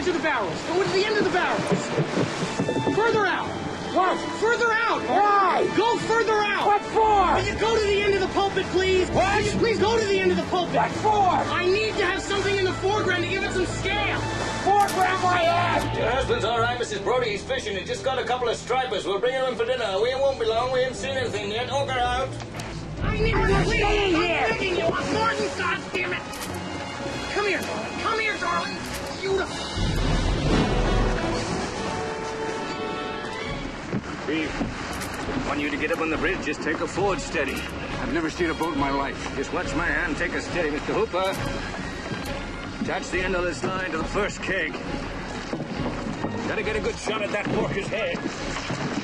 edge of the barrels. Go to the end of the barrels. Further out. What? Further out. Why? Go further out. What for? Will you go to the end of the pulpit, please? What? Will you please go to the end of the pulpit. What for? I need to have something in the foreground to give it some scale. Foreground my ass! Your husband's all right, Mrs. Brody. He's fishing. He just got a couple of stripers. We'll bring him in for dinner. We won't be long. We haven't seen anything yet. Ogre out. I need to staying here. I'm begging you. I'm Martin, goddammit. Come here, darling. Come here, darling. Beautiful. Beef, want you to get up on the bridge. Just take a forward steady. I've never steered a boat in my life. Just watch my hand. Take a steady, Mr. Hooper. Attach the end of this line to the first keg. Gotta get a good shot at that porker's head.